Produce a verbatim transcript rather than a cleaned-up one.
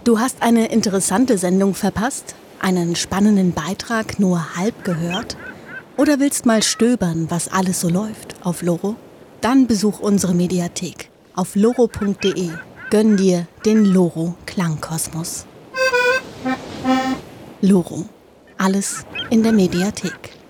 Du hast eine interessante Sendung verpasst? Einen spannenden Beitrag nur halb gehört? Oder willst mal stöbern, was alles so läuft auf Loro? Dann besuch unsere Mediathek auf loro punkt de. Gönn dir den Loro Klangkosmos. Loro. Alles in der Mediathek.